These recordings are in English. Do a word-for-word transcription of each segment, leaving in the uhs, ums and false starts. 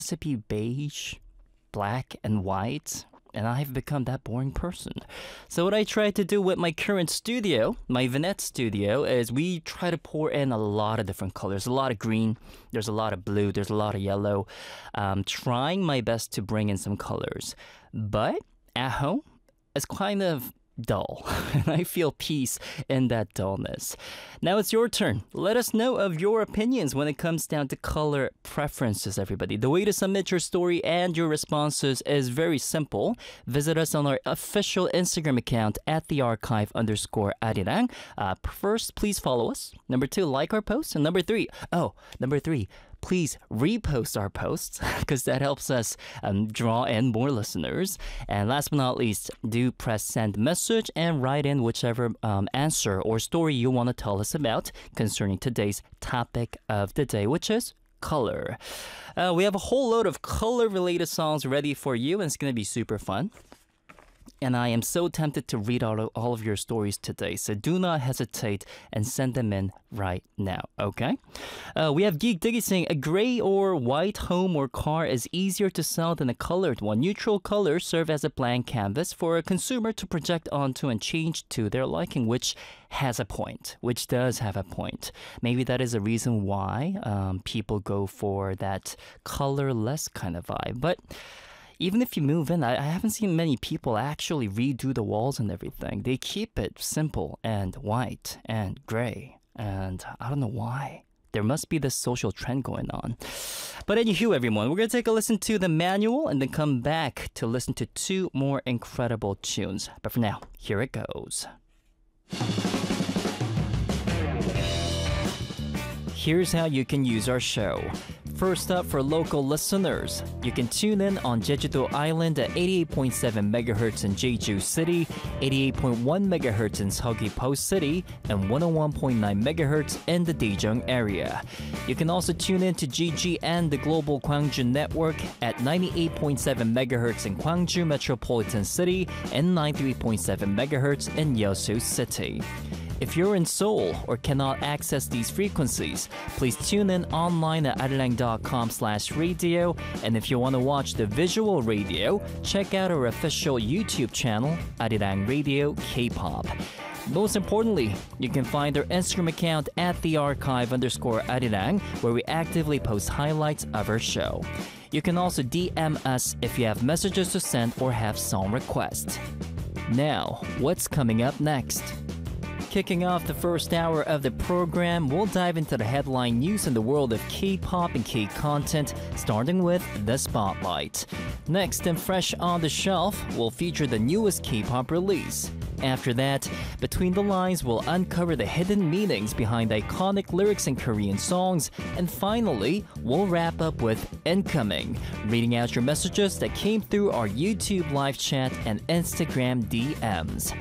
to be beige, black, and white, and I've become that boring person. So what I try to do with my current studio, my Vinette studio, is we try to pour in a lot of different colors. A lot of green, there's a lot of blue, there's a lot of yellow. Um, trying my best to bring in some colors. But at home, it's kind of dull, and I feel peace in that dullness. Now it's your turn. Let us know of your opinions when it comes down to color preferences, everybody. The way to submit your story and your responses is very simple. Visit us on our official Instagram account at the archive underscore arirang. Uh, first, please follow us. Number two, like our posts. And number three, oh, number three, please repost our posts because that helps us um, draw in more listeners. And last but not least, do press send message and write in whichever um, answer or story you want to tell us about concerning today's topic of the day, which is color. Uh, we have a whole load of color-related songs ready for you, and it's going to be super fun. And I am so tempted to read out all of your stories today, so do not hesitate and send them in right now, okay? Uh, we have Geek Diggy saying, a gray or white home or car is easier to sell than a colored one. Neutral colors serve as a blank canvas for a consumer to project onto and change to their liking, which has a point, which does have a point. Maybe that is a reason why um, people go for that colorless kind of vibe, but even if you move in, I, I haven't seen many people actually redo the walls and everything. They keep it simple and white and gray. And I don't know why. There must be this social trend going on. But anywho, everyone, we're going to take a listen to the manual and then come back to listen to two more incredible tunes. But for now, here it goes. Here's how you can use our show. First up, for local listeners, you can tune in on Jeju-do Island at eighty-eight point seven megahertz in Jeju City, eighty-eight point one megahertz in Seogwipo City, and one oh one point nine megahertz in the Daejeong area. You can also tune in to G G and the Global Gwangju Network at ninety-eight point seven megahertz in Gwangju Metropolitan City and ninety-three point seven megahertz in Yeosu City. If you're in Seoul or cannot access these frequencies, please tune in online at arirang dot com slash radio. And if you want to watch the visual radio, check out our official YouTube channel, Arirang Radio K-pop. Most importantly, you can find our Instagram account at the archive underscore arirang, where we actively post highlights of our show. You can also D M us if you have messages to send or have song requests. Now, what's coming up next? Kicking off the first hour of the program, we'll dive into the headline news in the world of K-pop and K-content, starting with The Spotlight. Next, and fresh on the shelf, we'll feature the newest K-pop release. After that, Between the Lines will uncover the hidden meanings behind iconic lyrics in Korean songs. And finally, we'll wrap up with Incoming, reading out your messages that came through our YouTube live chat and Instagram D Ms.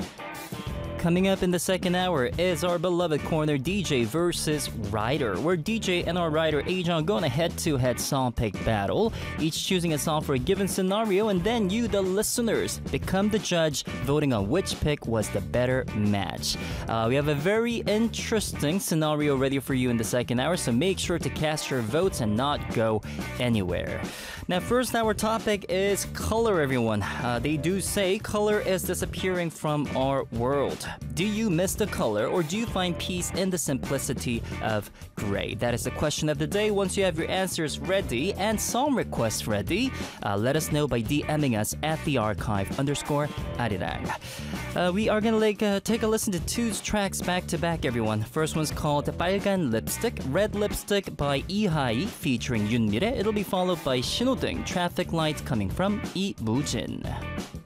Coming up in the second hour is our beloved corner D J versus writer, where D J and our writer Ajon go on a head-to-head song pick battle, each choosing a song for a given scenario, and then you, the listeners, become the judge, voting on which pick was the better match. Uh, we have a very interesting scenario ready for you in the second hour, so make sure to cast your votes and not go anywhere. Now, first, our topic is color, everyone. Uh, they do say color is disappearing from our world. Do you miss the color, or do you find peace in the simplicity of gray? That is the question of the day. Once you have your answers ready and song requests ready, uh, let us know by DMing us at the archive underscore arirang. Uh, we are gonna like uh, take a listen to two tracks back to back, everyone. First one's called 빨간 Lipstick, Red Lipstick by Ihai featuring Yoonmire. It'll be followed by 신호등, Traffic Light, coming from Lee Moo-jin.